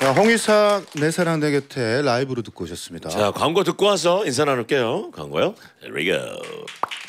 홍의삭 내 사랑 내 곁에 라이브로 듣고 오셨습니다. 자, 광고 듣고 와서 인사 나눌게요. 광고요. Here we go.